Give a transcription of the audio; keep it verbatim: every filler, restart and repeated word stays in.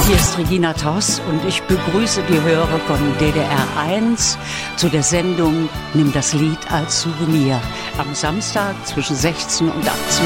Hier ist Regina Toss und ich begrüße die Hörer von D D R eins zu der Sendung Nimm das Lied als Souvenir am Samstag zwischen sechzehn und achtzehn